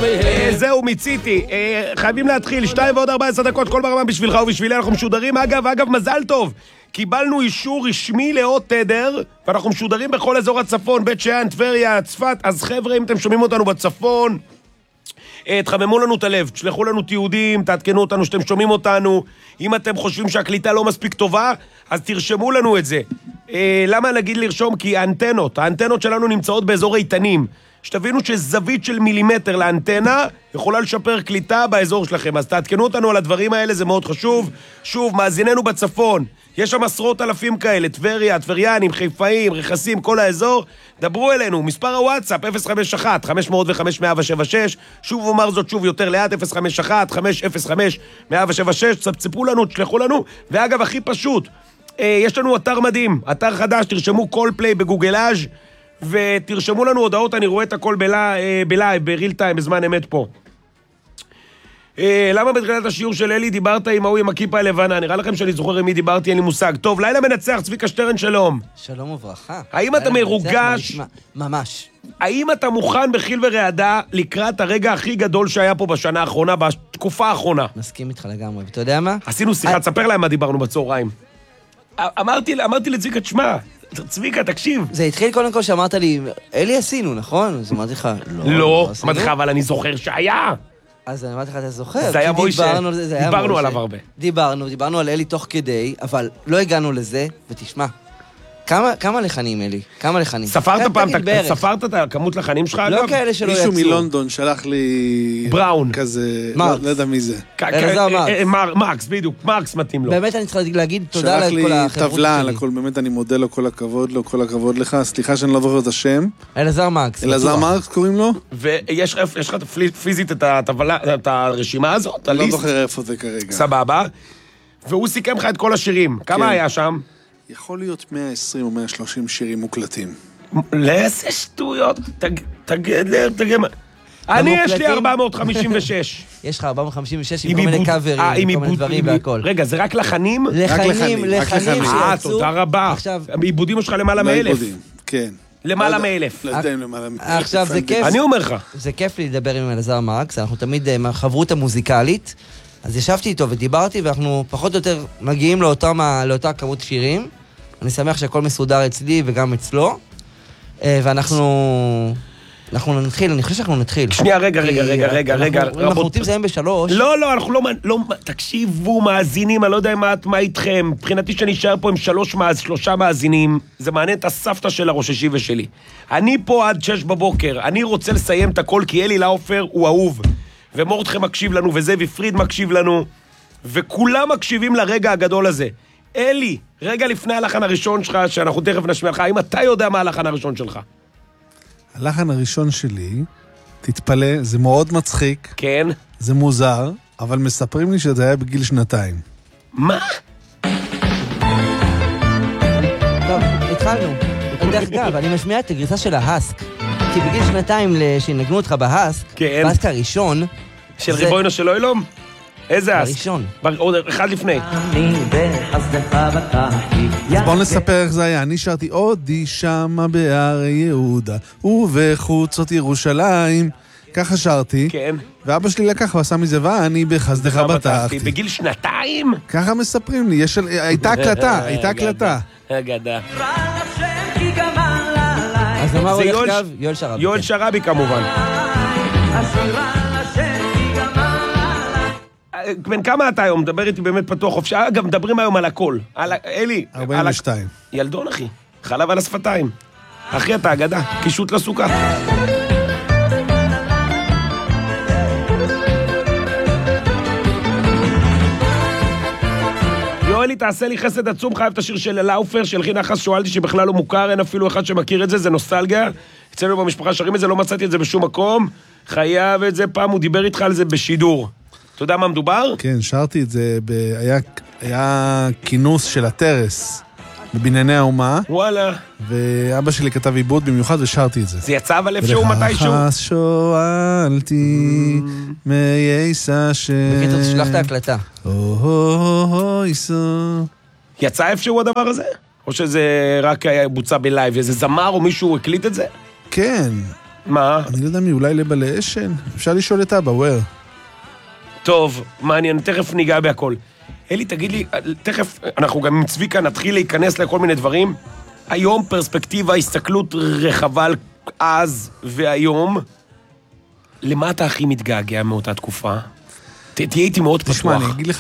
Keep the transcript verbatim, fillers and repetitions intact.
זהו, מיציתי. חייבים להתחיל, שתיים ועוד ארבע עשרה דקות, כל ברמה בשבילך ובשבילי, אנחנו משודרים. אגב, אגב, מזל טוב. קיבלנו אישור רשמי לעוד תדר, ואנחנו משודרים בכל אזור הצפון, בית שאן, טבריה, צפת. אז חבר'ה, אם אתם שומעים אותנו בצפון, תחממו לנו את הלב, תשלחו לנו תיעודים, תעדכנו אותנו שאתם שומעים אותנו. אם אתם חושבים שהקליטה לא מספיק טובה, אז תרשמו לנו את זה. למה נגיד לרשום? כי האנטנות, האנטנות שלנו נמצאות באזור איתנים. שתבינו שזווית של מילימטר לאנטנה יכולה לשפר קליטה באזור שלכם. אז תעדכנו אותנו על הדברים האלה, זה מאוד חשוב. שוב, מאזיננו בצפון, יש שם עשרות אלפים כאלה, טבריה, טבריינים, חיפאים, רכסים, כל האזור. דברו אלינו, מספר הוואטסאפ אפס חמש אחת חמש אפס חמש מאה שבע שש. שוב אומר זאת שוב יותר לאט, אפס חמש אחת חמש אפס חמש מאה שבע שש. צפצפו לנו, תשלחו לנו. ואגב, הכי פשוט, יש לנו אתר מדהים, אתר חדש, תרשמו כל פליי בגוגלאז' ותרשמו לנו הודעות, אני רואה את הכל בלייב, בריל טיים, בזמן אמת פה. למה בתחילת השיעור של אלי דיברת עם ההוא עם הכיפה הלבנה? נראה לכם שאני זוכר עם מי דיברתי, אין לי מושג. טוב, לילה מנצח, צביקה שטרן, שלום. שלום וברכה. האם אתה מרוגש? ממש. האם אתה מוכן בחיל ורעדה לקראת הרגע הכי גדול שהיה פה בשנה האחרונה, בתקופה האחרונה? מסכים איתך לגמרי, ואתה יודע מה? עשינו שיחה, תספר להם מה דיברנו בצהריים. אמרתי, אמרתי לצביקה, תשמע, צביקה, תקשיב. זה התחיל קודם כל שאמרת לי, אלי עשינו, נכון? אז אמרתי לך, לא. לא, אמרתי לך, אבל אני זוכר שהיה. אז אני אמרתי לך, אתה זוכר? זה היה מוישה, דיברנו עליו הרבה. דיברנו, דיברנו על אלי תוך כדי, אבל לא הגענו לזה, ותשמע, כמה, כמה לחנים, אלי? כמה לחנים? ספרת פעם, ספרת את הכמות לחנים שלך? לא כאלה שלא יצאו. מישהו מלונדון שלח לי... בראון. כזה, מרקס. לא יודע מי זה. אלעזר מרקס. מרקס, בדיוק, מרקס מתאים לו. באמת אני צריך להגיד תודה לכל החברות שלי. שלח לי טבלה על הכל, באמת אני מודה לו, כל הכבוד לו, כל הכבוד לך. סליחה שאני לא זוכר את השם. אלעזר מרקס. אלעזר מרקס קוראים לו? ויש לך פיזית את הרשימה הזאת? לא זוכר איפה זה כרגע. סבבה. והוא סיכם לך את כל השירים. כמה היה שם? יכול להיות מאה ועשרים או מאה ושלושים שירים מוקלטים. לאיזה שטויות? תגיד לי, תגיד מה. אני יש לי ארבע מאות חמישים ושש. יש לך ארבע מאות חמישים ושש עם כל מיני קאברים, עם כל מיני דברים והכל. רגע, זה רק לחנים? לחנים, לחנים שיצאו. אה, תודה רבה. עיבודים יש לך למעלה מאלף. כן. למעלה מאלף. לא יודע אם למעלה מאלף. עכשיו זה כיף. אני אומר לך. זה כיף לי לדבר עם אלעזר מרקס, אנחנו תמיד חברות המוזיקלית. אז ישבתי איתו ודיברתי, ואנחנו פחות או יותר מגיעים לאותה כמות שירים. אני שמח שהכל מסודר אצלי וגם אצלו, ואנחנו אנחנו נתחיל, אני חושב שאנחנו נתחיל. שנייה, רגע, רגע, רגע, רגע, רגע. אנחנו רוצים לסיים בשלוש. לא, לא, אנחנו לא, תקשיבו, מאזינים, אני לא יודע מה איתכם. מבחינתי שאני אשאר פה עם שלוש, שלושה מאזינים, זה מעניין את הסבתא של הראששי ושלי. אני פה עד שש בבוקר, אני רוצה לסיים את הכל, כי אלי לאופר הוא אהוב, ומורדכם מקשיב לנו, וזאבי פריד מקשיב לנו, וכולם מקשיבים לרגע הגדול הזה. אלי, רגע לפני הלחן הראשון שלך, שאנחנו תכף נשמיע לך, האם אתה יודע מה הלחן הראשון שלך? הלחן הראשון שלי, תתפלא, זה מאוד מצחיק. כן. זה מוזר, אבל מספרים לי שזה היה בגיל שנתיים. מה? טוב, התחלנו. דרך אגב, אני משמיע את הגרסה של ההסק. כי בגיל שנתיים שנגנו אותך בהסק, כן. בהסק הראשון... של זה... ריבונו של אוילום? איזה אסק? הראשון. עוד אחד לפני. אז בואו נספר איך זה היה. אני שרתי עודי שמה בהרי יהודה ובחוצות ירושלים. ככה שרתי. כן. ואבא שלי לקח ועשה מזה ואני בחסדך בטחתי. בגיל שנתיים? ככה מספרים לי. יש... הייתה הקלטה, הייתה הקלטה. אגדה. אז אמר הולך גב, יואל שרבי. יואל שרבי כמובן. בן כמה אתה היום? מדבר איתי באמת פתוח חופשי. גם מדברים היום על הכל. אלי. ארבעים ושתיים. ילדון, אחי. חלב על השפתיים. אחי, אתה אגדה. קישוט לסוכה. יואלי, תעשה לי חסד עצום, חייב את השיר של לאופר, של חין נחס, שואלתי שבכלל לא מוכר, אין אפילו אחד שמכיר את זה, זה נוסטלגיה. אצלנו במשפחה שרים את זה, לא מצאתי את זה בשום מקום. חייב את זה פעם, הוא דיבר איתך על זה בשידור. אתה יודע מה מדובר? כן, שרתי את זה, ב... היה, היה כינוס של הטרס בבנייני האומה. וואלה. ואבא שלי כתב עיבוד במיוחד ושרתי את זה. זה יצא אבל איפשהו מתישהו? ולחס שואלתי מייסה ש... בקיצור, תשלח את ההקלטה. יצא איפשהו הדבר הזה? או שזה רק בוצע בלייב? איזה זמר או מישהו הקליט את זה? כן. מה? אני לא יודע מי, אולי לבעלי אשן? אפשר לשאול את אבא, וויר. טוב, מעניין, תכף ניגע בהכל. אלי, תגיד לי, תכף, אנחנו גם עם צביקה נתחיל להיכנס לכל מיני דברים. היום פרספקטיבה, הסתכלות רחבה על אז והיום. למה אתה הכי מתגעגע מאותה תקופה? תהיה איתי מאוד פתוח. תשמע, אני אגיד לך